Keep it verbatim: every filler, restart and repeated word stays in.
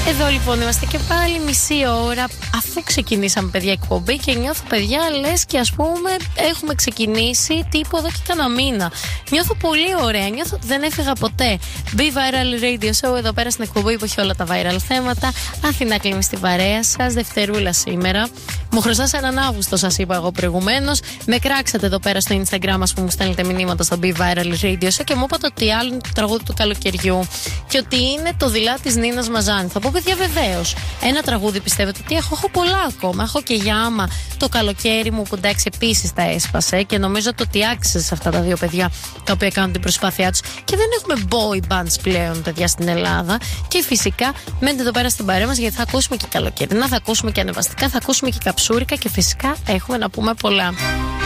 Εδώ λοιπόν είμαστε και πάλι μισή ώρα αφού ξεκινήσαμε, παιδιά, εκπομπή και νιώθω, παιδιά, λες και ας πούμε έχουμε ξεκινήσει τύπου εδώ και κανένα μήνα. Νιώθω πολύ ωραία, νιώθω δεν έφυγα ποτέ. Be Viral Radio Show εδώ πέρα στην εκπομπή που έχει όλα τα viral θέματα. Αθηνά Κλίμη στη παρέα σας, Δευτερούλα σήμερα. Μου χρωστάς έναν Αύγουστο, σας είπα εγώ προηγουμένως. Με κράξατε εδώ πέρα στο Instagram μας που μου στέλνετε μηνύματα στο Be Viral Radio Show και μου είπατε ότι άλλο είναι το τραγούδι του καλοκαιριού και ότι είναι το δειλά της Νίνας Μαζάνη. Θα πω, παιδιά, βεβαίως. Ένα τραγούδι πιστεύετε ότι έχω, έχω πολλά ακόμα. Έχω και για άμα το καλοκαίρι μου που εντάξει επίσης τα έσπασε και νομίζω το ότι άξιζε σε αυτά τα δύο παιδιά τα οποία κάνουν την προσπάθειά τους. Και δεν έχουμε boy bands πλέον, παιδιά, στην Ελλάδα. Και φυσικά μένετε εδώ πέρα στην παρέα μας γιατί θα ακούσουμε και καλοκαιρινά, θα ακούσουμε και ανεβαστικά, θα ακούσουμε και καψούρικα και φυσικά έχουμε να πούμε πολλά.